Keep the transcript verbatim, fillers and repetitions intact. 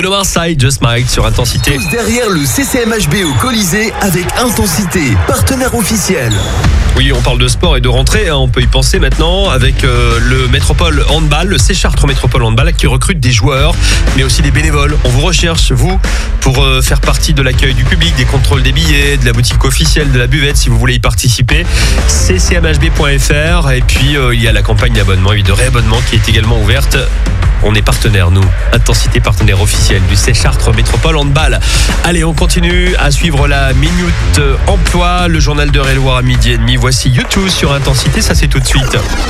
Bruno Mars, I Just Might sur Intensité. Tous derrière le C C M H B au Colisée avec Intensité, partenaire officiel. Oui, on parle de sport et de rentrée, hein, on peut y penser maintenant avec euh, le Métropole Handball, le C-Chartres Métropole Handball qui recrute des joueurs, mais aussi des bénévoles. On vous recherche, vous, pour euh, faire partie de l'accueil du public, des contrôles des billets, de la boutique officielle, de la buvette, si vous voulez y participer. c c m h b point f r et puis euh, il y a la campagne d'abonnement et de réabonnement qui est également ouverte. On est partenaire, nous. Intensité, partenaire officiel du C-Chartres Métropole Handball. Allez, on continue à suivre la Minute Emploi, le journal d'Eure-et-Loir à midi et demi. Voici YouTube sur Intensité, ça c'est tout de suite.